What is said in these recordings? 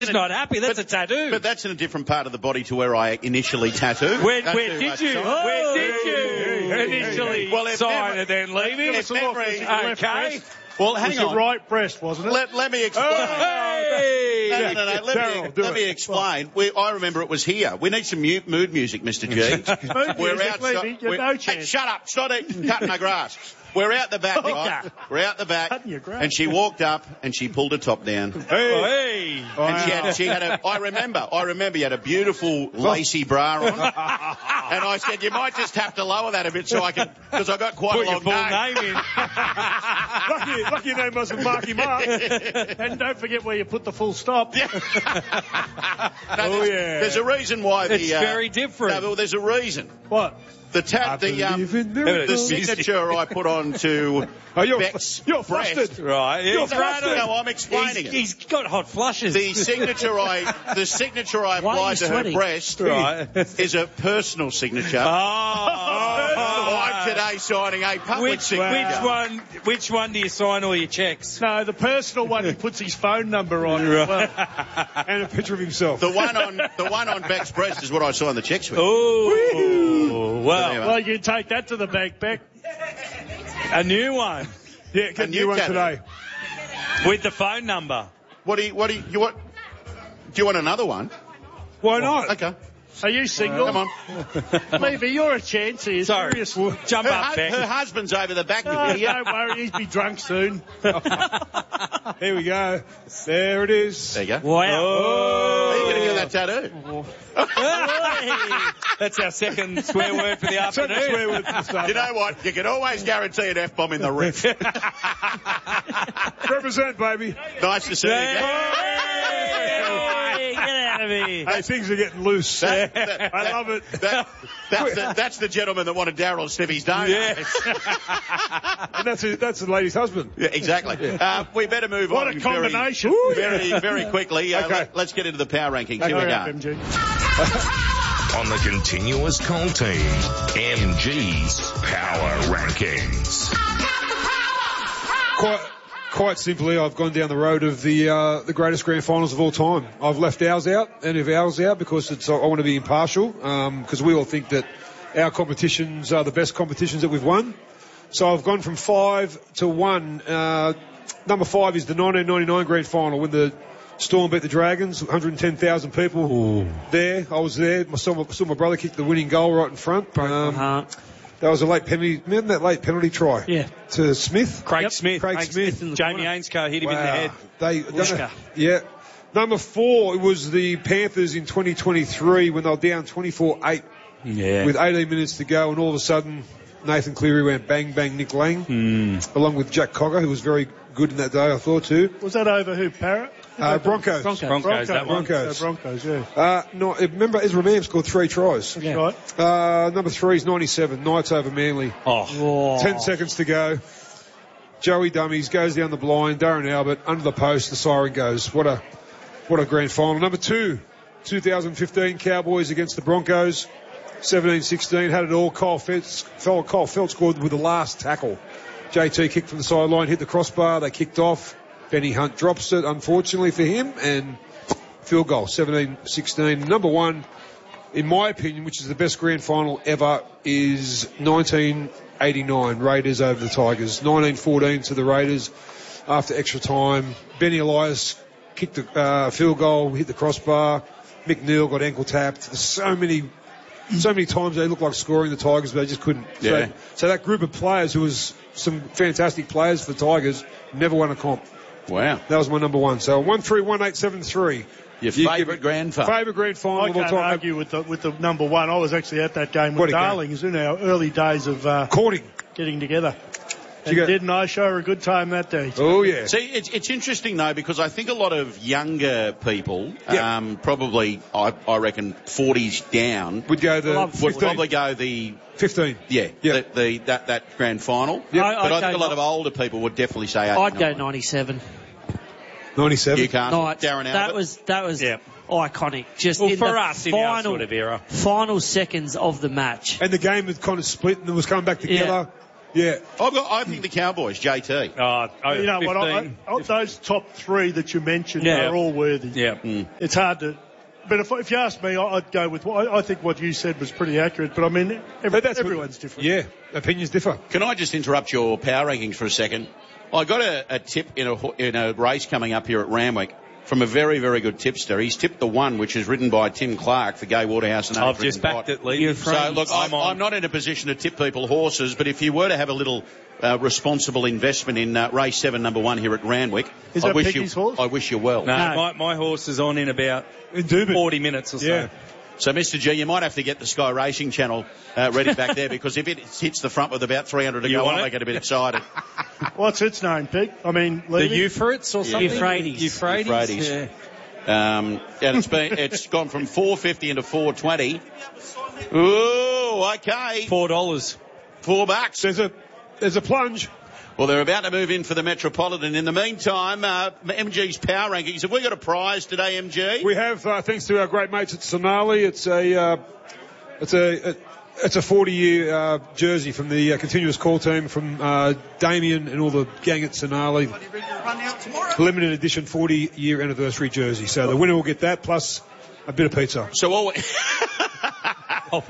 He's not happy. That's a tattoo. But that's in a different part of the body to where I initially tattooed. Where did you? Where did you initially sign and then leave him? Okay. Well, hang on. Your right breast, wasn't it? Let me explain. Hey! No. Let me explain. I remember it was here. We need some mood music, Mr. G. We're outside. No chance. Hey, shut up. Stop cutting my grass. We're out the back, right? We're out the back. And she walked up and she pulled her top down. Hey! And she had I remember you had a beautiful lacy bra on. And I said, you might just have to lower that a bit so I can, because I got quite a long name in. Lucky your name wasn't Marky Mark. And don't forget where you put the full stop. There's a reason why it's very different. No, there's a reason. What? The signature I put on to Beck's you're flustered. Right. You're flustered. No, I'm explaining it. He's got hot flushes. The signature I applied to her breast is a personal signature. I'm today signing a public signature. Which one do you sign all your checks? No, the personal one he puts his phone number on as well. And a picture of himself. The one on Beck's breast is what I signed the checks with. Oh, wow. Well, you can take that to the bank, Beck. A new one. Yeah, get a new one today. With the phone number. Do you want another one? Why not? Okay. Are you single? Come on. Levy, you're a chance here. Sorry. Serious. Jump up, Beck. Her husband's over the back. Don't worry, he'll be drunk soon. Here we go. There it is. There you go. Wow. Are you going to get that tattoo? That's our second swear word for the afternoon. You know what? You can always guarantee an F-bomb in the ref. Represent, baby. Nice to see you. Hey, get out of here. Hey, things are getting loose. I love it. That's the gentleman that wanted Daryl to sniff his donut. Yes. And that's the lady's husband. Yeah, exactly. We better move on. What a combination. Very quickly. Okay. Let's get into the power rankings. Here we go. MG. On the continuous call team, MG's Power Rankings. Quite simply, I've gone down the road of the greatest grand finals of all time. I've left ours out, any of ours out, because I want to be impartial, because we all think that our competitions are the best competitions that we've won. So I've gone from 5 to 1. Number 5 is the 1999 grand final when the Storm beat the Dragons, 110,000 people there. I was there. I saw my brother kick the winning goal right in front. That was a late penalty. Remember that late penalty try? Yeah. To Smith? Craig Smith. Jamie Ainscough hit him in the head. Yeah. Number 4, it was the Panthers in 2023 when they were down 24-8 with 18 minutes to go, and all of a sudden Nathan Cleary went bang, bang, Nick Lang, along with Jack Cogger, who was very good in that day, I thought, too. Was that over who? Parrott? Broncos. Broncos, that one. Broncos, yeah. No, remember, Ezra Mam scored 3 tries. That's right. Number 3 is 97, Knights over Manly. 10 seconds to go. Joey Dummies goes down the blind. Darren Albert under the post. The siren goes. What a grand final. Number 2, 2015 Cowboys against the Broncos. 17-16, had it all. Kyle Feldt scored with the last tackle. JT kicked from the sideline, hit the crossbar. They kicked off. Benny Hunt drops it, unfortunately for him, and field goal, 17-16. Number 1, in my opinion, which is the best grand final ever, is 1989, Raiders over the Tigers. 19-14 to the Raiders after extra time. Benny Elias kicked the field goal, hit the crossbar. McNeil got ankle tapped. There's so many times they looked like scoring the Tigers, but they just couldn't. Yeah. So that group of players, who was some fantastic players for the Tigers, never won a comp. Wow. That was my number 1. So 1, 3, 1, 8, 7, 3. Your favourite grand final? Favourite grand final I of all can't time. argue with the number 1. I was actually at that game with Darlings in our early days of courting, getting together. And didn't I show her a good time that day? Oh, yeah. See, it's interesting, though, because I think a lot of younger people, probably, I reckon, 40s down, would probably go the 15. Yeah. That grand final. Yep. But I think a lot of older people would definitely say 89. I'd go 97. 97. You can't. Knights. Darren Albert. That was iconic. Just well, in for the us in our sort of era. Final seconds of the match. And the game had kind of split and it was coming back together. Yeah. I think the Cowboys, JT. You know 15. what? Those top three that you mentioned are all worthy. Yeah. It's hard to. But if you ask me, I'd go with. I think what you said was pretty accurate. But I mean, everyone's different. Yeah, opinions differ. Can I just interrupt your power rankings for a second? I got a tip in a race coming up here at Randwick from a very, very good tipster. He's tipped the one, which is ridden by Tim Clark for Gay Waterhouse and I've just backed it, Lee. So, look, I'm not in a position to tip people horses, but if you were to have a little responsible investment in race 7, number 1 here at Randwick, is that Piggy's horse? I wish you well. No, my horse is on in about 40 minutes or so. Yeah. So, Mr. G, you might have to get the Sky Racing channel ready back there, because if it hits the front with about 300 to go, I get a bit excited. What's its name, Pig? I mean, the Euphrates or something? Euphrates. Yeah. And it's gone from 450 into 420. Ooh, okay. $4. $4. There's a plunge. Well, they're about to move in for the Metropolitan. In the meantime, MG's power rankings. Have we got a prize today, MG? We have, thanks to our great mates at Sonali. It's a 40-year jersey from the continuous call team from Damien and all the gang at Sonali. Limited edition 40-year anniversary jersey. So the winner will get that plus a bit of pizza. So all. I'm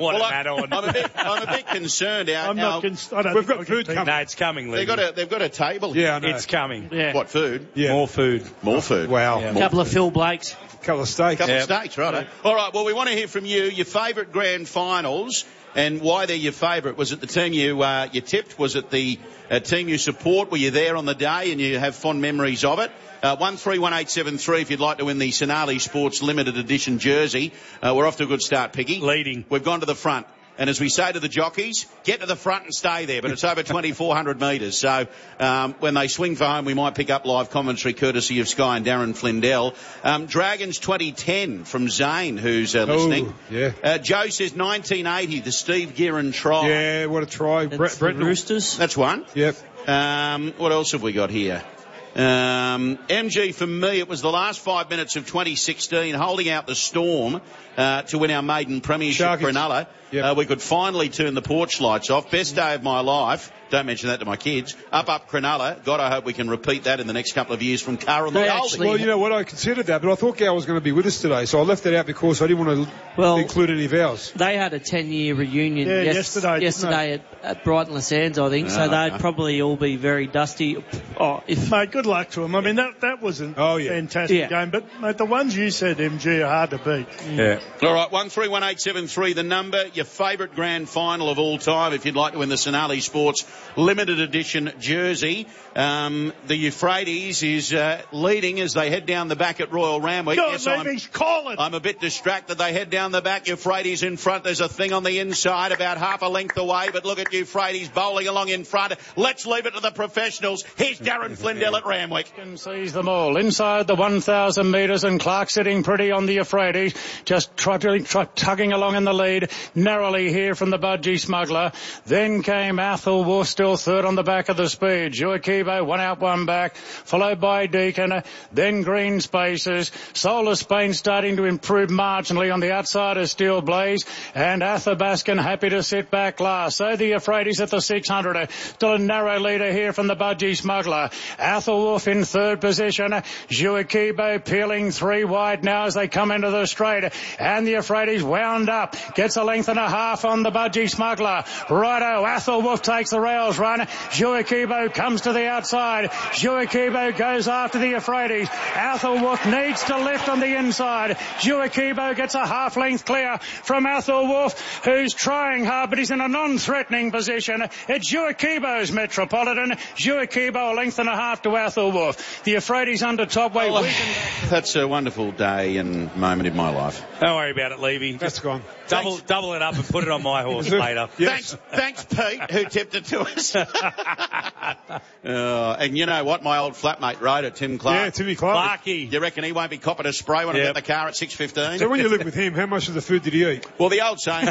a bit concerned. We've got food coming. No, it's coming, Lee. They've got a table. Yeah, I know. It's coming. Yeah. What, food? Yeah. More food. Wow. A couple of Phil Blakes. Couple of steaks. Of steaks, right? All right, well, we want to hear from you, your favourite grand finals, and why they're your favourite. Was it the team you tipped? Was it the team you support? Were you there on the day and you have fond memories of it? 131873 if you'd like to win the Sonali Sports Limited Edition jersey. We're off to a good start, Piggy. Leading. We've gone to the front. And as we say to the jockeys, get to the front and stay there. But it's over 2,400 metres. So when they swing for home, we might pick up live commentary courtesy of Sky and Darren Flindell. Dragons 2010 from Zane, who's listening. Yeah. Joe says 1980, the Steve Guerin try. Yeah, what a try. Brent Roosters. That's one. Yep. What else have we got here? MG, for me, it was the last 5 minutes of 2016, holding out the Storm to win our maiden premiership for Cronulla. Yep. We could finally turn the porch lights off. Best day of my life. Don't mention that to my kids. Up Cronulla. God, I hope we can repeat that in the next couple of years from Curran. Well, you know what? I considered that, but I thought Gal was going to be with us today, so I left that out because I didn't want to include any of ours. They had a 10-year reunion yesterday at Brighton Sands, I think, so they'd probably all be very dusty. Mate, good luck to them. I mean, that was a fantastic game, but, mate, the ones you said, MG, are hard to beat. Yeah. All right, 131873, the number, your favourite grand final of all time, if you'd like to win the Sonali Sports Limited Edition jersey. The Euphrates is leading as they head down the back at Royal Randwick. I'm a bit distracted. They head down the back. Euphrates in front. There's a thing on the inside about half a length away, but look at Euphrates bowling along in front. Let's leave it to the professionals. Here's Darren Flindell at Randwick. Sees them all inside the 1,000 metres, and Clark sitting pretty on the Euphrates, just tugging along in the lead, narrowly here from the Budgie Smuggler. Then came Athel Wolf, still third on the back of the speed. Juakibo, one out, one back, followed by Deacon, then Green Spaces. Solar Spain starting to improve marginally on the outside of Steel Blaze, and Athabaskan happy to sit back last. So the Euphrates at the 600, still a narrow leader here from the Budgie Smuggler. Athel Wolf in third position. Juakibo peeling 3 wide now as they come into the straight, and the Euphrates wound up, gets a length and a half on the Budgie Smuggler. Righto, Athel Wolf takes the rails run. Juakibo comes to the outside. Juakibo goes after the Euphrates. Athel Wolf needs to lift on the inside. Juakibo gets a half length clear from Athel Wolf, who's trying hard, but he's in a non-threatening position. It's Juakibo's Metropolitan. Juakibo a length and a half to Athel Wolf. The Euphrates under top weight. That's a wonderful day and moment in my life. Don't worry about it, Levy. That's gone. Double it up and put it on my horse later. Yes. Thanks, Pete, who tipped it to us. And you know what? My old flatmate rode it, Tim Clark. Yeah, Timmy Clark. Clarky. You reckon he won't be copping a spray when I get the car at 6:15? So when you lived with him, how much of the food did he eat? Well, the old saying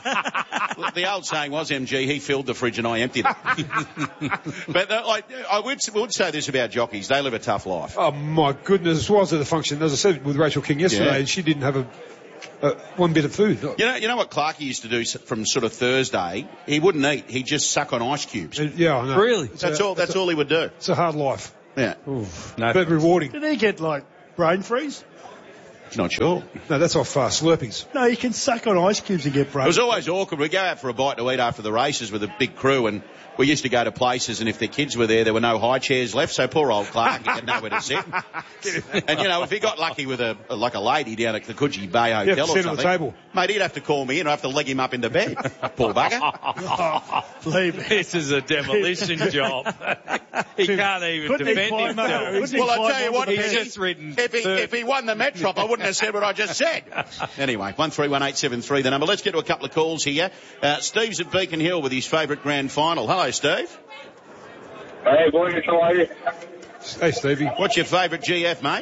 was, MG, he filled the fridge and I emptied it. But I would say this about jockeys: they live a tough life. Oh my goodness! I was at the function, as I said with Rachel King yesterday, and she didn't have one bit of food. You know what Clarkie used to do from sort of Thursday? He wouldn't eat. He'd just suck on ice cubes. Yeah, I know. Really? That's all he would do. It's a hard life. Yeah. Oof. No. But rewarding. Did he get, like, brain freeze? Not sure. No, that's off Slurpees. No, you can suck on ice cubes and get brain. It was always awkward. We'd go out for a bite to eat after the races with a big crew, and we used to go to places, and if their kids were there were no high chairs left, so poor old Clark, he had nowhere to sit. And, if he got lucky with a lady down at the Coogee Bay Hotel or something, the table. Mate, he'd have to call me and I'd have to leg him up into bed. Poor bugger. This is a demolition job. He can't even defend himself. Well, I tell you what, he's just ridden. If he won the Metrop, I wouldn't have said what I just said. Anyway, 131873 the number. Let's get to a couple of calls here. Steve's at Beacon Hill with his favourite grand final. Hello, Steve. Hey, boys, how are you? Hey, Stevie. What's your favourite GF, mate?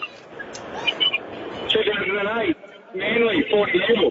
2008, Manly, 40-0.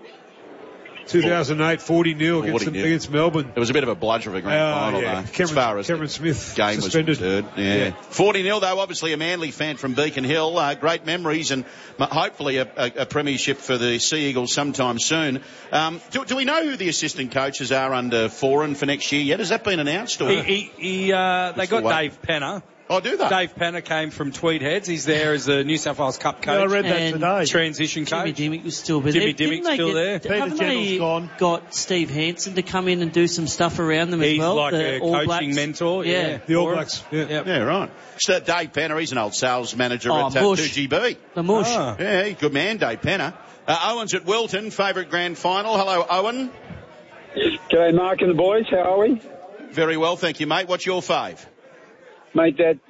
2008, 40-0 against Melbourne. It was a bit of a bludger of a grand final, though. As far as Cameron Smith game suspended. was concerned. Yeah. 40-0, though, obviously a Manly fan from Beacon Hill. Great memories and hopefully a premiership for the Sea Eagles sometime soon. Do we know who the assistant coaches are under Foran for next year yet? Has that been announced? Or? They got Dave Penner. Oh, do they? Dave Penner came from Tweed Heads. He's there as the New South Wales Cup coach. Yeah, I read that today. Transition coach. Jimmy Dimmick was still there. Jimmy Dimmick's still there. Peter Gentle's gone. Got Steve Hansen to come in and do some stuff around them He's as well. He's like a coaching mentor. Yeah. The All Blacks. Yeah, right. So Dave Penner, he's an old sales manager at 2GB. The Mush. Yeah, he's a good man, Dave Penner. Owen's at Wilton, favourite grand final. Hello, Owen. G'day, Mark and the boys. How are we? Very well, thank you, mate. What's your fave? Mate, that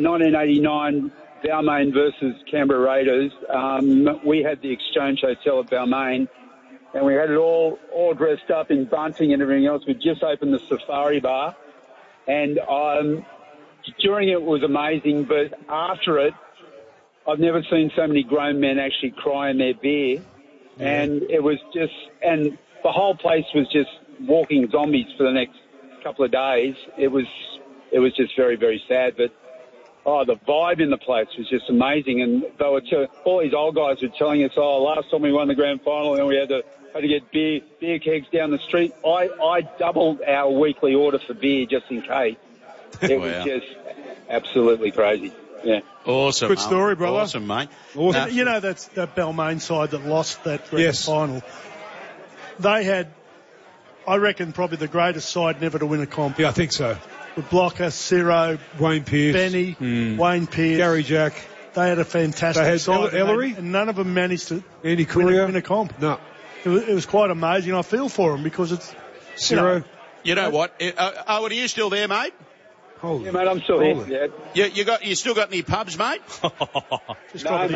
1989 Balmain versus Canberra Raiders, we had the Exchange Hotel at Balmain, and we had it all dressed up in bunting and everything else. We just opened the Safari Bar, and during it was amazing, but after it, I've never seen so many grown men actually cry in their beer, and it was just, and the whole place was just walking zombies for the next couple of days. It was just very, very sad, but the vibe in the place was just amazing. And they were all these old guys were telling us, last time we won the grand final, and we had to get beer kegs down the street. I doubled our weekly order for beer just in case. It was just absolutely crazy. Yeah. Awesome. Good story, brother. Awesome, mate. Awesome. That's that Balmain side that lost that grand final. They had, I reckon, probably the greatest side never to win a comp. Yeah, I think so. With Blocker, Ciro, Wayne Pearce, Benny, Wayne Pearce, Gary Jack. They had a fantastic side. Ellery, and none of them managed to Andy Courier win a comp. No. It was quite amazing. I feel for them because it's Ciro. You know what? Owen, are you still there, mate? Yeah, mate, I'm still here. Yeah. You still got any pubs, mate? No,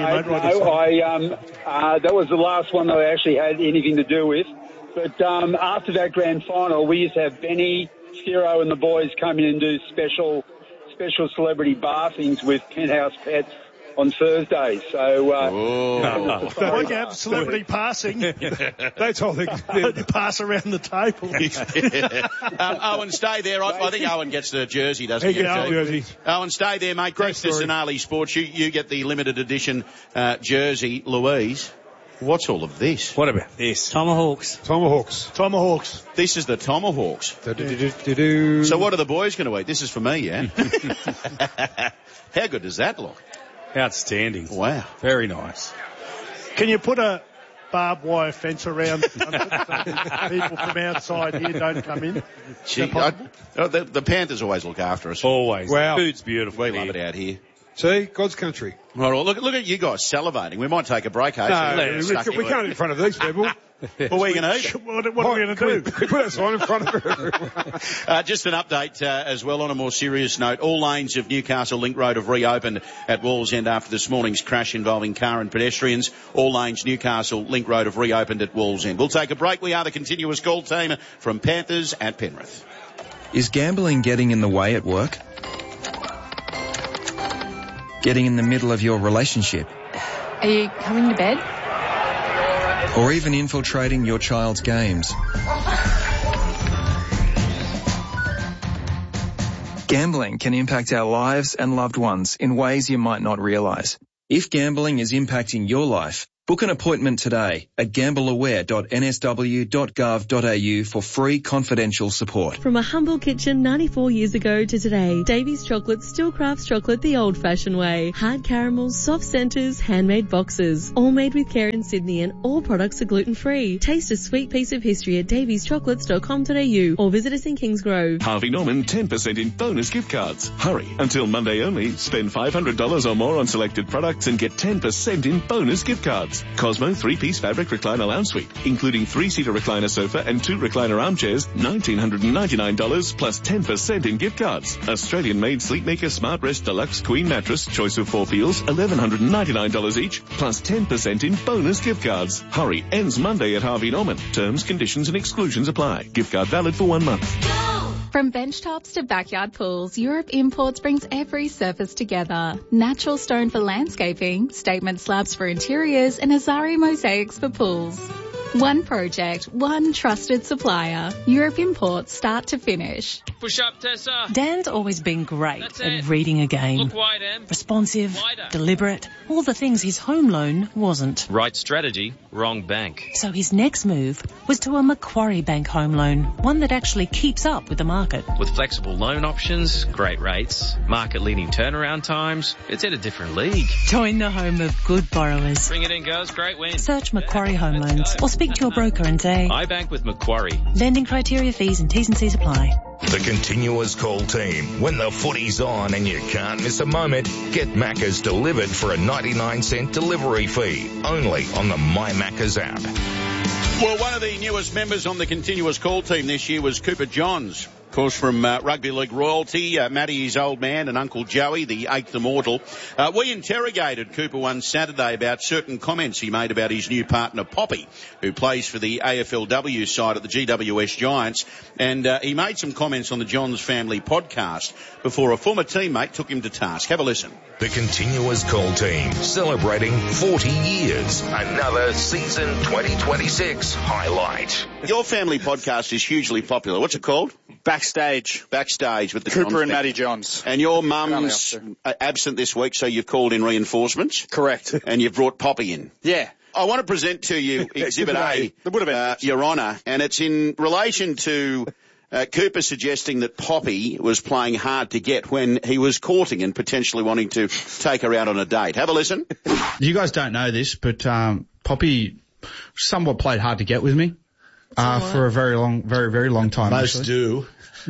that was the last one that I actually had anything to do with. But after that grand final, we used to have Benny, Ciro and the boys come in and do special celebrity bathings with Penthouse Pets on Thursdays. So, we have celebrity passing. That's all they pass around the table. Owen, stay there. I think Owen gets the jersey, doesn't he? Jersey. Owen, stay there, mate. Great to Sonali Sports. You get the limited edition jersey. Louise, what's all of this? What about this? Tomahawks. This is the Tomahawks. So what are the boys going to eat? This is for me, yeah? How good does that look? Outstanding. Wow. Very nice. Can you put a barbed wire fence around so people from outside here don't come in? The Panthers always look after us. Always. Wow. The food's beautiful. We love it out here. See, God's country. Well, look at you guys salivating. We might take a break, we can't in front of these people. What are we going to eat? What are we going to do? Put that sign in front of her. Just an update as well on a more serious note. All lanes of Newcastle Link Road have reopened at Wallsend after this morning's crash involving car and pedestrians. All lanes Newcastle Link Road have reopened at Wallsend. We'll take a break. We are the continuous call team from Panthers at Penrith. Is gambling getting in the way at work? Getting in the middle of your relationship? Are you coming to bed? Or even infiltrating your child's games? Gambling can impact our lives and loved ones in ways you might not realise. If gambling is impacting your life, Book an appointment today at gambleaware.nsw.gov.au for free confidential support. From a humble kitchen 94 years ago to today, Davy's Chocolate still crafts chocolate the old-fashioned way. Hard caramels, soft centres, handmade boxes. All made with care in Sydney and all products are gluten-free. Taste a sweet piece of history at davyschocolates.com.au or visit us in Kingsgrove. Harvey Norman 10% in bonus gift cards. Hurry, until Monday only. Spend $500 or more on selected products and get 10% in bonus gift cards. Cosmo 3-piece fabric recliner lounge suite, including 3-seater recliner sofa and 2 recliner armchairs, $1,999 plus 10% in gift cards. Australian-made Sleepmaker Smart Rest Deluxe Queen Mattress, choice of 4 peels, $1,199 each, plus 10% in bonus gift cards. Hurry, ends Monday at Harvey Norman. Terms, conditions and exclusions apply. Gift card valid for 1 month. From bench tops to backyard pools, Europe Imports brings every surface together. Natural stone for landscaping, statement slabs for interiors, and Azari mosaics for pools. One project, one trusted supplier. Europe Imports, start to finish. Push up, Tessa. Dan's always been great at reading a game. Look wide, Em. Responsive, Wider. deliberate, all the things his home loan wasn't. Right strategy, wrong bank. So his next move was to a Macquarie Bank home loan, one that actually keeps up with the market. With flexible loan options, great rates, market-leading turnaround times, it's in a different league. Join the home of good borrowers. Bring it in, girls. Great win. Search Macquarie Home Loans or speak to your broker and say, I bank with Macquarie. Lending criteria, fees and T's and C's apply. The Continuous Call team. When the footy's on and you can't miss a moment, get Macca's delivered for a 99-cent delivery fee. Only on the My Macca's app. Well, one of the newest members on the Continuous Call team this year was Cooper Johns. Of course, from Rugby League royalty, Matty's old man and Uncle Joey, the 8th Immortal. We interrogated Cooper one Saturday about certain comments he made about his new partner, Poppy, who plays for the AFLW side of the GWS Giants. And he made some comments on the Johns Family podcast before a former teammate took him to task. Have a listen. The Continuous Call team, celebrating 40 years. Another season 2026 highlight. Your family podcast is hugely popular. What's it called? Backstage with the Cooper Johns and Matty Johns. And your mum's absent this week, so you've called in reinforcements? Correct. And you've brought Poppy in? Yeah. I want to present to you Exhibit A, Your Honour, and it's in relation to Cooper suggesting that Poppy was playing hard to get when he was courting and potentially wanting to take her out on a date. Have a listen. You guys don't know this, but Poppy somewhat played hard to get with me. For a very long time. Most do.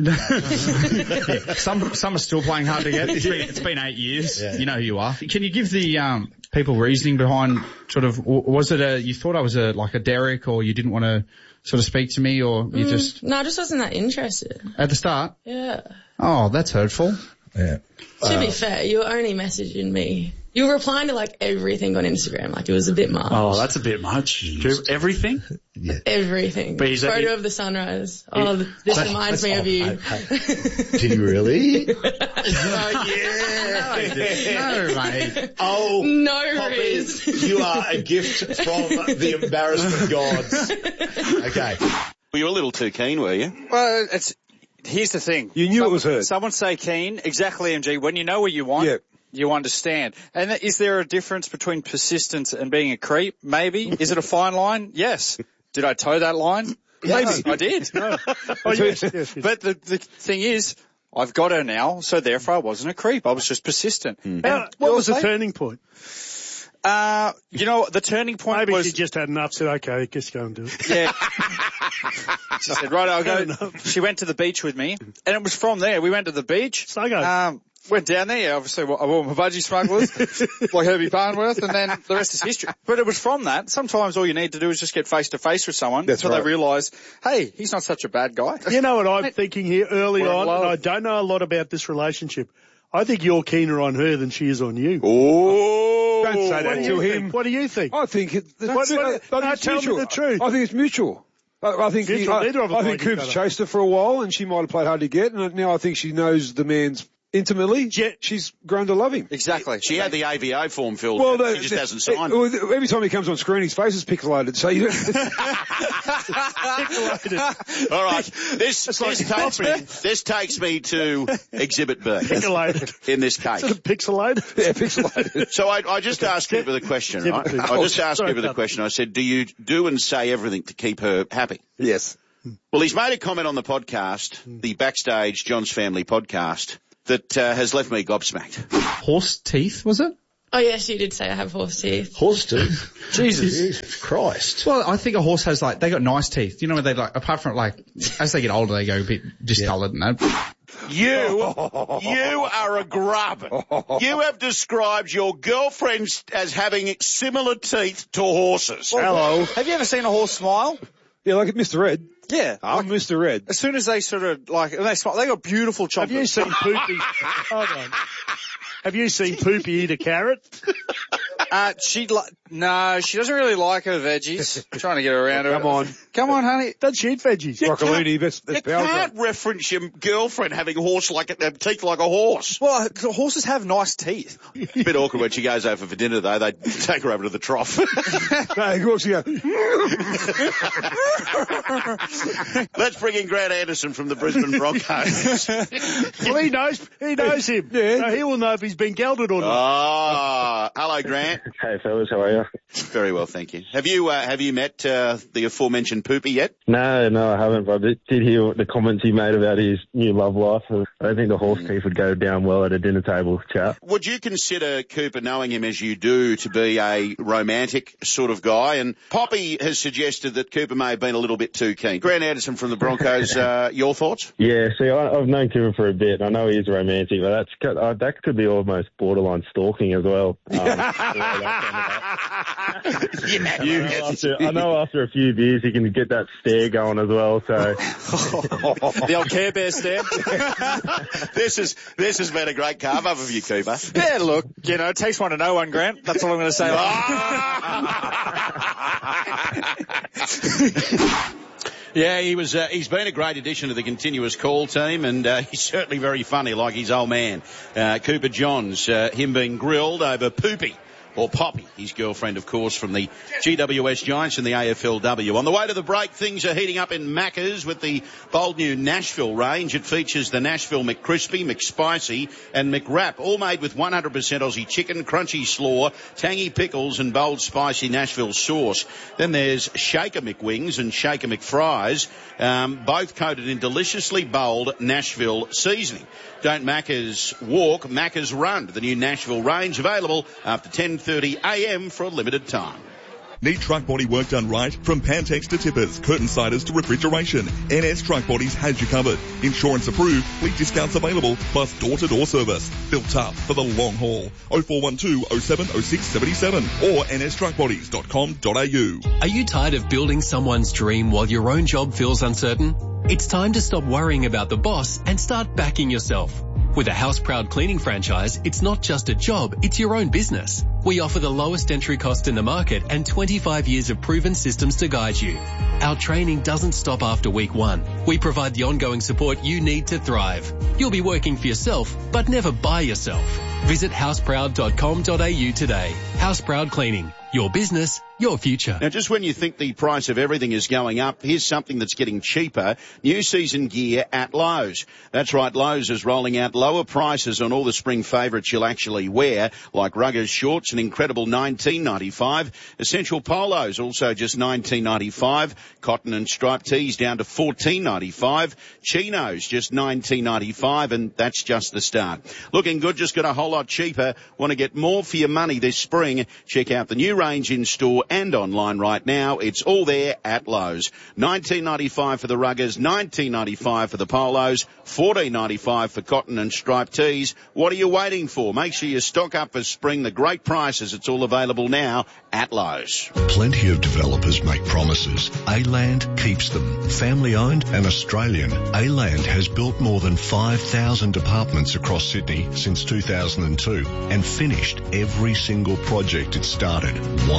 Yeah, some are still playing hard to get. It's been 8 years. Yeah. You know who you are. Can you give the people reasoning behind sort of, was it you thought I was like a Derek, or you didn't want to sort of speak to me, or you just... No, I just wasn't that interested. At the start? Yeah. Oh, that's hurtful. Yeah. To be fair, you were only messaging me. You were replying to like everything on Instagram. Like it was a bit much. Oh, that's a bit much. Everything? Yeah. Everything. But photo of the sunrise. Oh, this reminds me of you. Did you really? Oh, yeah. No, mate. Oh, no, Riz. You are a gift from the embarrassment gods. Okay. Well, you were a little too keen, were you? Well, here's the thing. You knew it was her. Someone say keen. Exactly, MG. When you know what you want, you understand. And is there a difference between persistence and being a creep? Maybe. Is it a fine line? Yes. Did I toe that line? Maybe. I did. No. Yes. But the thing is, I've got her now, so therefore I wasn't a creep. I was just persistent. What was the turning point? The turning point was... Maybe she just had enough, said, okay, just go and do it. Yeah. She said, right, I'll go. She went to the beach with me, and it was from there. We went to the beach. Went down there, obviously, I wore my budgie smugglers, like Herbie Barnworth, and then the rest is history. But it was from that. Sometimes all you need to do is just get face to face with someone until they realise, hey, he's not such a bad guy. You know what I'm thinking here early on, and I don't know a lot about this relationship. I think you're keener on her than she is on you. Oh, don't say that to him. What do you think? I think it's tell me the truth. I think it's mutual. I think Coop's chased her for a while, and she might have played hard to get, and now I think she knows the man's intimately, she's grown to love him. Exactly. She had the AVO form filled out. She just hasn't signed it. Every time he comes on screen, his face is pixelated. So you pixelated. All right. This takes me to Exhibit B. Pixelated. In this case. Pixelated? Yeah, pixelated. So I just asked Cooper the question, right? I just asked Cooper the question. I said, do you do and say everything to keep her happy? Yes. Well, he's made a comment on the podcast, the Backstage John's Family podcast, that has left me gobsmacked. Horse teeth, was it? Oh, yes, you did say I have horse teeth. Horse teeth? Jesus Christ. Well, I think a horse has, they got nice teeth. You know what they like, apart from, as they get older, they go a bit discoloured and that. You are a grub. You have described your girlfriend as having similar teeth to horses. Hello. Have you ever seen a horse smile? Yeah, like Mr. Ed. Yeah. I'm Mr. Red. As soon as they sort of, when they smile, they got beautiful chocolate. Have you seen Poopy? Hold on. Have you seen Poopy eat a carrot? No, she doesn't really like her veggies. I'm trying to get her around her. Come on, honey. Does she eat veggies? Broccolini, you can't reference your girlfriend having teeth like a horse. Well, horses have nice teeth. Bit awkward when she goes over for dinner, though. They take her over to the trough. No, she goes. Let's bring in Grant Anderson from the Brisbane Broncos. Well, he knows him. Yeah. So he will know if he's been gelded or not. Hello, Grant. Hey, fellas, how are you? Very well, thank you. Have you met the aforementioned Poopy yet? No, I haven't, but I did hear the comments he made about his new love life. I don't think the horse teeth would go down well at a dinner table chat. Would you consider Cooper, knowing him as you do, to be a romantic sort of guy? And Poppy has suggested that Cooper may have been a little bit too keen. Grant Anderson from the Broncos, your thoughts? Yeah, see, I've known Cooper for a bit. I know he is romantic, but that could be almost borderline stalking as well. I know after a few beers he can get that stare going as well. So the old Care Bear stare. This has been a great carve up of you, Cooper. Yeah, look, it takes one to know one, Grant. That's all I'm going to say. Yeah, he's been a great addition to the continuous call team, and he's certainly very funny, like his old man, Cooper Johns, him being grilled over Poopy. Or Poppy, his girlfriend, of course, from the GWS Giants and the AFLW. On the way to the break, things are heating up in Macca's with the bold new Nashville range. It features the Nashville McCrispy, McSpicy and McWrap, all made with 100% Aussie chicken, crunchy slaw, tangy pickles and bold spicy Nashville sauce. Then there's Shaker McWings and Shaker McFries, both coated in deliciously bold Nashville seasoning. Don't Macca's walk, Macca's run. The new Nashville range available after 10:30 a.m. for a limited time. Need truck body work done right? From Pantex to tippers, curtain siders to refrigeration, NS Truck Bodies has you covered. Insurance approved, fleet discounts available, plus door-to-door service. Built tough for the long haul. 0412 07 06 77 or nstruckbodies.com.au. Are you tired of building someone's dream while your own job feels uncertain? It's time to stop worrying about the boss and start backing yourself. With a House Proud cleaning franchise, it's not just a job, it's your own business. We offer the lowest entry cost in the market and 25 years of proven systems to guide you. Our training doesn't stop after week 1. We provide the ongoing support you need to thrive. You'll be working for yourself, but never by yourself. Visit houseproud.com.au today. House Proud Cleaning. Your business, your future. Now, just when you think the price of everything is going up, here's something that's getting cheaper. New season gear at Lowe's. That's right, Lowe's is rolling out lower prices on all the spring favourites you'll actually wear, like Ruggers shorts, an incredible $19.95. Essential polos, also just $19.95. Cotton and striped tees down to $14.95. Chinos, just $19.95, and that's just the start. Looking good, just got a whole lot cheaper. Want to get more for your money this spring? Check out the new range in store and online right now. It's all there at Lowe's. $19.95 for the Ruggers, $19.95 for the polos, $14.95 for cotton and striped tees. What are you waiting for? Make sure you stock up for spring. The great prices. It's all available now at Lowe's. Plenty of developers make promises. A-Land keeps them. Family owned and Australian, A-Land has built more than 5,000 apartments across Sydney since 2002 and finished every single project it started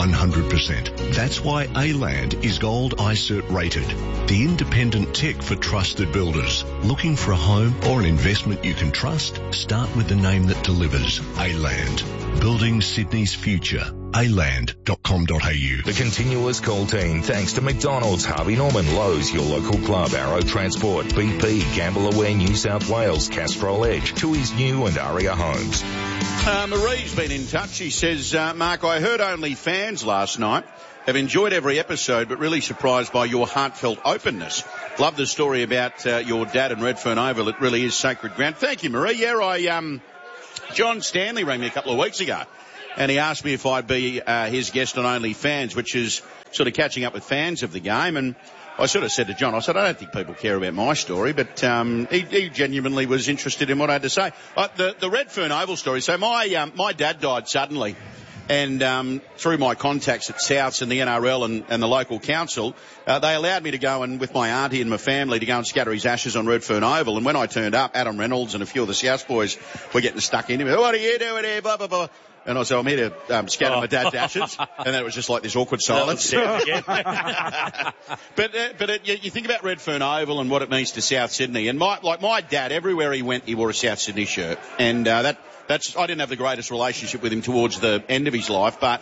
100%. That's why A-Land is Gold iCert rated, the independent tick for trusted builders. Looking for a home or an investment you can trust? Start with the name that delivers, A-Land. Building Sydney's future. aland.com.au. The continuous call team thanks to McDonald's, Harvey Norman, Lowe's, your local club, Arrow Transport, BP, Gamble Aware New South Wales, Castrol Edge, Tui's New and Aria Homes. Marie's been in touch. She says, Mark, I heard OnlyFans last night. Have enjoyed every episode, but really surprised by your heartfelt openness. Love the story about your dad and Redfern Oval. It really is sacred ground. Thank you, Marie. Yeah, John Stanley rang me a couple of weeks ago, and he asked me if I'd be his guest on OnlyFans, which is sort of catching up with fans of the game. And I sort of said to John, I said, I don't think people care about my story, but he genuinely was interested in what I had to say. The Redfern Oval story. So my dad died suddenly. And through my contacts at Souths and the NRL and the local council, they allowed me to go and, with my auntie and my family, to go and scatter his ashes on Redfern Oval. And when I turned up, Adam Reynolds and a few of the Souths boys were getting stuck into me. What are you doing here? Blah, blah, blah. And I said, I'm here to scatter my dad's ashes. And then it was just like this awkward silence. But you think about Redfern Oval and what it means to South Sydney. And my dad, everywhere he went, he wore a South Sydney shirt. And I didn't have the greatest relationship with him towards the end of his life, but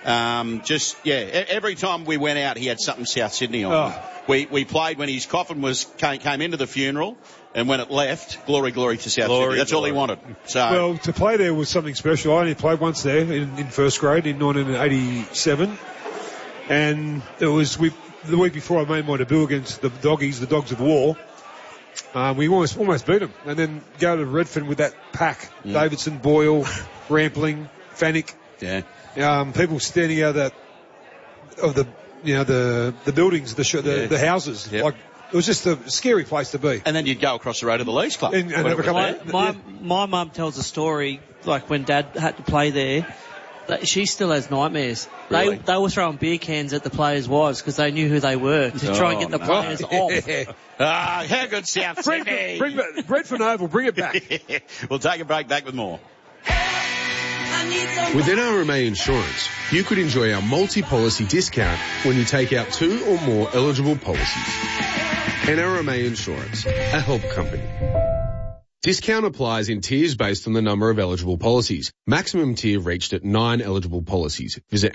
every time we went out, he had something South Sydney on. Oh. We played when his coffin came into the funeral, and when it left, glory to South Sydney. That's all he wanted. So, well, to play there was something special. I only played once there in first grade in 1987, and it was the week before I made my debut against the Doggies, the Dogs of War. We almost beat them, and then go to Redfern with that pack: Davidson, Boyle, Rampling, Fannick. Yeah. People standing out of the buildings, the houses. Yep. Like, it was just a scary place to be. And then you'd go across the road to the Leafs Club. And have a couple my mum tells a story, like when Dad had to play there. She still has nightmares. Really? They were throwing beer cans at the players' wives because they knew who they were to try and get the players off. How good South Sydney. Bring Redfern Oval, bring it back. We'll take a break, back with more. With NRMA Insurance, you could enjoy our multi-policy discount when you take out 2 or more eligible policies. NRMA Insurance, a help company. Discount applies in tiers based on the number of eligible policies. Maximum tier reached at 9 eligible policies. Visit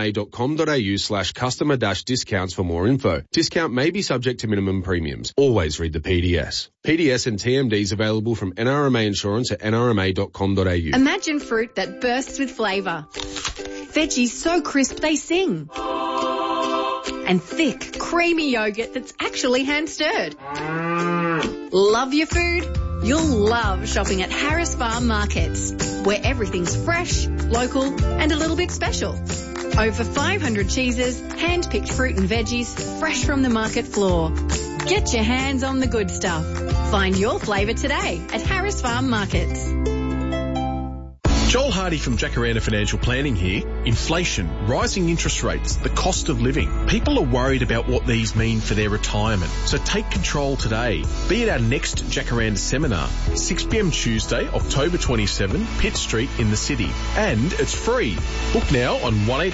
nrma.com.au/customer-discounts for more info. Discount may be subject to minimum premiums. Always read the PDS. PDS and TMDs available from NRMA Insurance at nrma.com.au. Imagine fruit that bursts with flavour. Veggies so crisp they sing. And thick, creamy yogurt that's actually hand-stirred. Love your food? You'll love shopping at Harris Farm Markets, where everything's fresh, local and a little bit special. Over 500 cheeses, hand-picked fruit and veggies, fresh from the market floor. Get your hands on the good stuff. Find your flavour today at Harris Farm Markets. Joel Hardy from Jacaranda Financial Planning here. Inflation, rising interest rates, the cost of living. People are worried about what these mean for their retirement. So take control today. Be at our next Jacaranda seminar, 6 p.m. Tuesday, October 27, Pitt Street in the city. And it's free. Book now on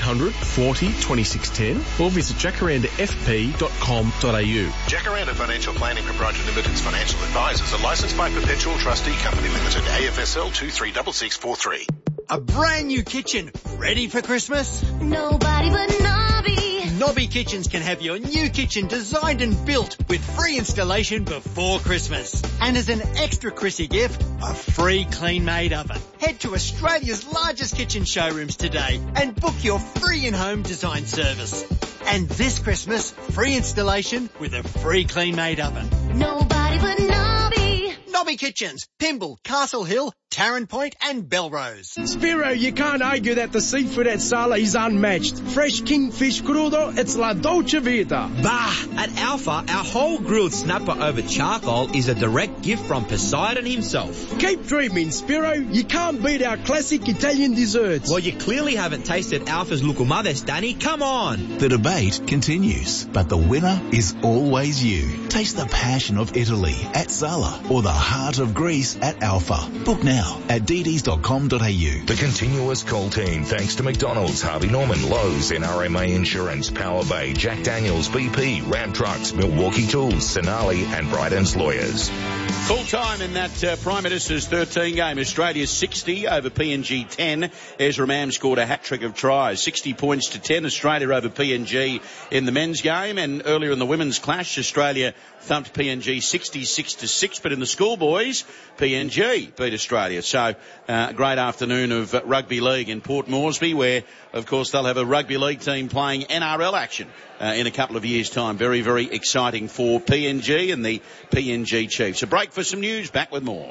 1-800-40-2610 or visit jacarandafp.com.au. Jacaranda Financial Planning Proprietary Limited's financial advisors are licensed by Perpetual Trustee Company Limited, AFSL 236643. A brand new kitchen, ready for Christmas? Nobody but Nobby. Nobby Kitchens can have your new kitchen designed and built with free installation before Christmas. And as an extra Chrissy gift, a free clean-made oven. Head to Australia's largest kitchen showrooms today and book your free in-home design service. And this Christmas, free installation with a free clean-made oven. Nobody but Nobby. Nobby Kitchens, Pymble, Castle Hill, Tarrant Point and Belrose. Spiro, you can't argue that the seafood at Sala is unmatched. Fresh kingfish crudo, it's La Dolce Vita. Bah! At Alpha, our whole grilled snapper over charcoal is a direct gift from Poseidon himself. Keep dreaming, Spiro. You can't beat our classic Italian desserts. Well, you clearly haven't tasted Alpha's Lucumades, Danny. Come on! The debate continues, but the winner is always you. Taste the passion of Italy at Sala or the heart of Greece at Alpha. Book now now at dds.com.au. The continuous call team, thanks to McDonald's, Harvey Norman, Lowe's, NRMA Insurance, Power Bay, Jack Daniels, BP, Ram Trucks, Milwaukee Tools, Sonali and Brydens Lawyers. Full time in that Prime Minister's 13 game. Australia 60 over PNG 10. Ezra Mam scored a hat-trick of tries. 60 points to 10. Australia over PNG in the men's game. And earlier in the women's clash, Australia thumped PNG 66-6. But in the schoolboys, PNG beat Australia. So a great afternoon of rugby league in Port Moresby, where, of course, they'll have a rugby league team playing NRL action in a couple of years' time. Very, very exciting for PNG and the PNG Chiefs. A break for some news. Back with more.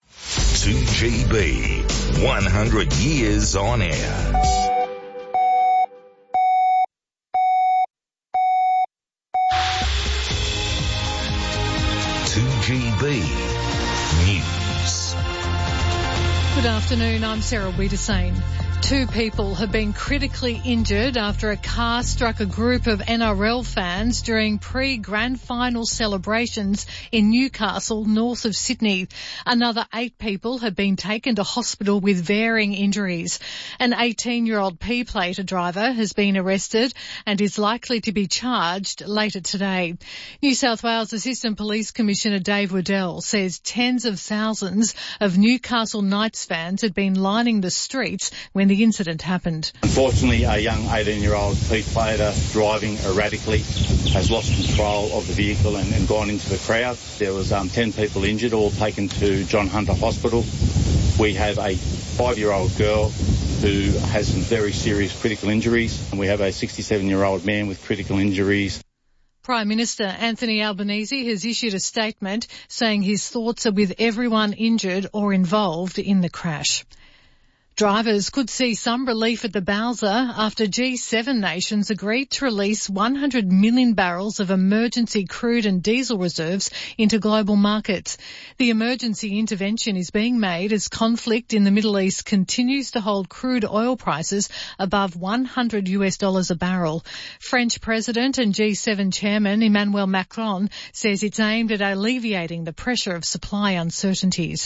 2GB, 100 years on air. News. Good afternoon, I'm Sarah Wiedersane. 2 people have been critically injured after a car struck a group of NRL fans during pre-grand final celebrations in Newcastle, north of Sydney. Another 8 people have been taken to hospital with varying injuries. An 18-year-old P-Plater driver has been arrested and is likely to be charged later today. New South Wales Assistant Police Commissioner Dave Waddell says tens of thousands of Newcastle Knights fans had been lining the streets when the incident happened. Unfortunately, a young 18-year-old P-Plater driving erratically has lost control of the vehicle and gone into the crowd. There was 10 people injured, all taken to John Hunter Hospital. We have a 5-year-old girl who has some very serious critical injuries, and we have a 67-year-old man with critical injuries. Prime Minister Anthony Albanese has issued a statement saying his thoughts are with everyone injured or involved in the crash. Drivers could see some relief at the Bowser after G7 nations agreed to release 100 million barrels of emergency crude and diesel reserves into global markets. The emergency intervention is being made as conflict in the Middle East continues to hold crude oil prices above $100 a barrel. French President and G7 Chairman Emmanuel Macron says it's aimed at alleviating the pressure of supply uncertainties.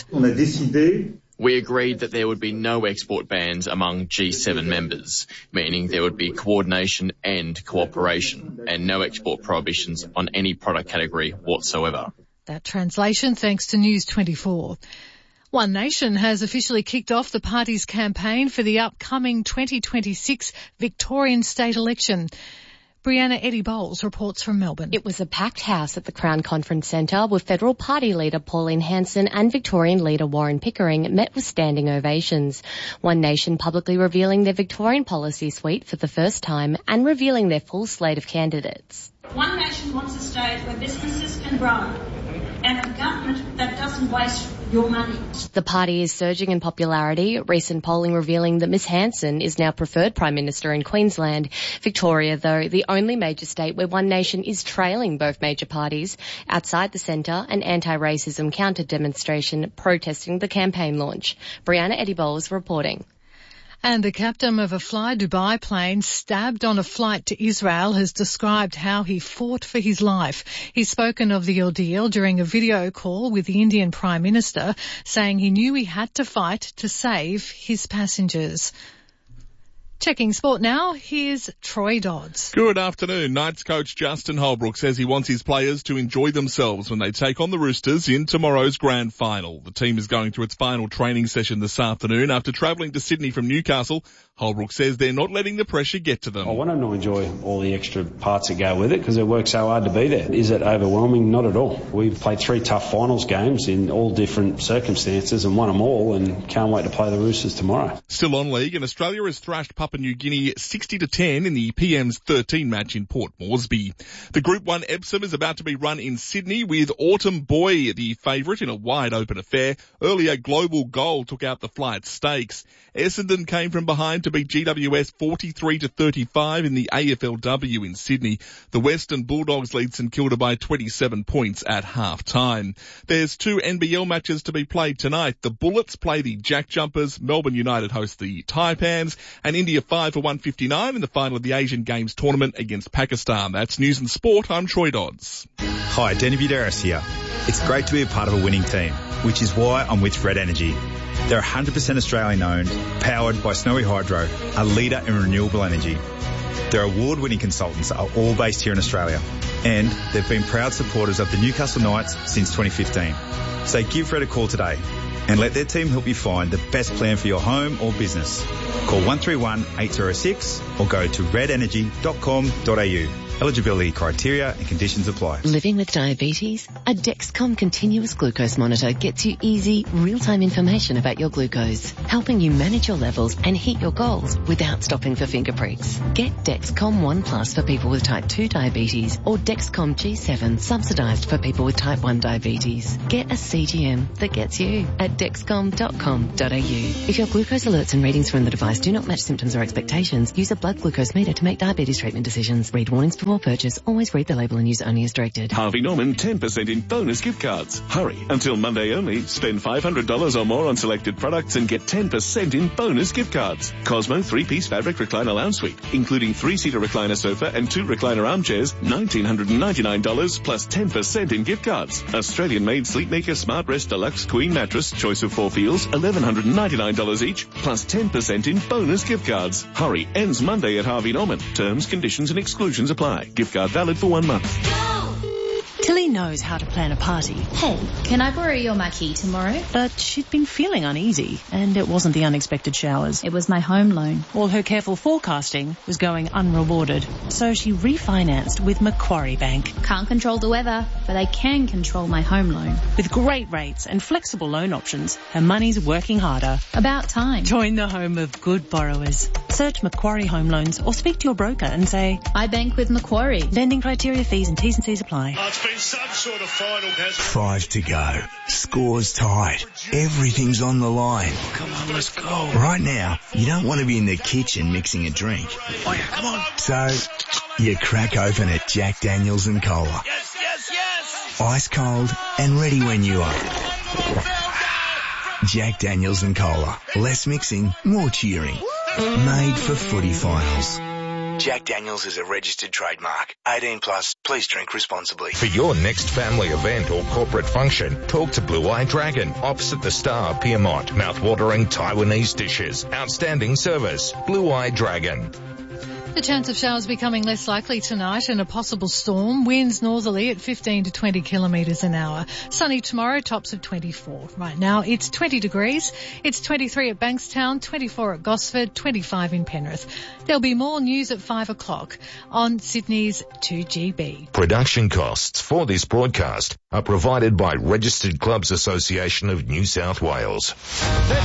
We agreed that there would be no export bans among G7 members, meaning there would be coordination and cooperation, and no export prohibitions on any product category whatsoever. That translation thanks to News 24. One Nation has officially kicked off the party's campaign for the upcoming 2026 Victorian state election. Brianna Eddie Bowles reports from Melbourne. It was a packed house at the Crown Conference Centre with Federal Party leader Pauline Hanson and Victorian leader Warren Pickering met with standing ovations. One Nation publicly revealing their Victorian policy suite for the first time and revealing their full slate of candidates. One Nation wants a state where businesses can grow and a government that doesn't waste your money. The party is surging in popularity, recent polling revealing that Ms Hanson is now preferred Prime Minister in Queensland. Victoria, though, the only major state where One Nation is trailing both major parties. Outside the centre, an anti-racism counter-demonstration protesting the campaign launch. Brianna Eddie Bowles reporting. And the captain of a Fly Dubai plane stabbed on a flight to Israel has described how he fought for his life. He's spoken of the ordeal during a video call with the Indian Prime Minister, saying he knew he had to fight to save his passengers. Checking sport now, here's Troy Dodds. Good afternoon. Knights coach Justin Holbrook says he wants his players to enjoy themselves when they take on the Roosters in tomorrow's grand final. The team is going through its final training session this afternoon after travelling to Sydney from Newcastle. Holbrook says they're not letting the pressure get to them. I want them to enjoy all the extra parts that go with it because it works so hard to be there. Is it overwhelming? Not at all. We've played 3 tough finals games in all different circumstances and won them all, and can't wait to play the Roosters tomorrow. Still on league, and Australia has thrashed Papua New Guinea 60-10 in the PM's 13 match in Port Moresby. The Group 1 Epsom is about to be run in Sydney with Autumn Boy the favourite in a wide open affair. Earlier, Global Gold took out the flight stakes. Essendon came from behind to beat GWS 43-35 in the AFLW in Sydney. The Western Bulldogs lead St Kilda by 27 points at half-time. There's 2 NBL matches to be played tonight. The Bullets play the Jack Jumpers, Melbourne United host the Taipans, and India 5 for 159 in the final of the Asian Games tournament against Pakistan. That's News and Sport. I'm Troy Dodds. Hi, Danny Buderis here. It's great to be a part of a winning team, which is why I'm with Red Energy. They're 100% Australian owned, powered by Snowy Hydro, a leader in renewable energy. Their award-winning consultants are all based here in Australia, and they've been proud supporters of the Newcastle Knights since 2015. So give Red a call today and let their team help you find the best plan for your home or business. Call 131 806 or go to redenergy.com.au. Eligibility criteria and conditions apply. Living with diabetes? A Dexcom continuous glucose monitor gets you easy, real-time information about your glucose, helping you manage your levels and hit your goals without stopping for finger pricks. Get Dexcom One Plus for people with type 2 diabetes or Dexcom G7 subsidised for people with type 1 diabetes. Get a CGM that gets you at dexcom.com.au. If your glucose alerts and readings from the device do not match symptoms or expectations, use a blood glucose meter to make diabetes treatment decisions. Read warnings before purchase. Always read the label and use only as directed. Harvey Norman 10% in bonus gift cards. Hurry, until Monday only. Spend $500 or more on selected products and get 10% in bonus gift cards. Cosmo 3-piece fabric recliner lounge suite, including 3-seater recliner sofa and 2 recliner armchairs, $1,999 plus 10% in gift cards. Australian-made Sleepmaker Smart Rest Deluxe Queen Mattress, choice of 4 feels, $1,199 each, plus 10% in bonus gift cards. Hurry, ends Monday at Harvey Norman. Terms, conditions and exclusions apply. Gift card valid for 1 month. Tilly knows how to plan a party. Hey, can I borrow your marquee tomorrow? But she'd been feeling uneasy, and it wasn't the unexpected showers. It was my home loan. All her careful forecasting was going unrewarded. So she refinanced with Macquarie Bank. Can't control the weather, but I can control my home loan. With great rates and flexible loan options, her money's working harder. About time. Join the home of good borrowers. Search Macquarie Home Loans or speak to your broker and say, I bank with Macquarie. Lending criteria, fees and T's and C's apply. It's been some sort of final. 5 to go. Score's tied. Everything's on the line. Come on, let's go. Right now, you don't want to be in the kitchen mixing a drink. Oh yeah, come on. So, you crack open a Jack Daniels and Cola. Yes. Ice cold and ready when you are. Jack Daniels and Cola. Less mixing, more cheering. Made for footy finals. Jack Daniels is a registered trademark. 18 plus. Please drink responsibly. For your next family event or corporate function, talk to Blue Eye Dragon, opposite the Star, Piermont. Mouth-watering Taiwanese dishes. Outstanding service. Blue Eye Dragon. The chance of showers becoming less likely tonight and a possible storm. Winds northerly at 15 to 20 kilometres an hour. Sunny tomorrow, tops of 24. Right now it's 20 degrees. It's 23 at Bankstown, 24 at Gosford, 25 in Penrith. There'll be more news at 5 o'clock on Sydney's 2GB. Production costs for this broadcast are provided by Registered Clubs Association of New South Wales.